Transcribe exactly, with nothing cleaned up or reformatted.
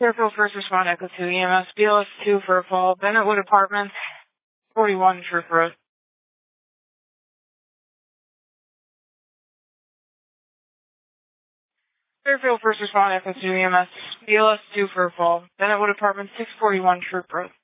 Fairfield First Respond Echo two, E M S, B L S two for a fall, Bennettwood Apartments, forty-one Troop Road. Fairfield First Respond Echo two, E M S, B L S two for a fall, Bennettwood Apartments, six forty-one Troop Road.